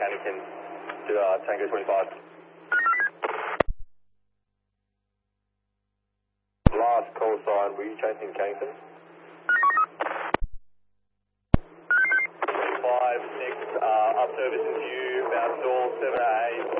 Cannington to Tango 25. Last call sign, were you chasing Cannington? 5, 6, up service in view, about stall 7A.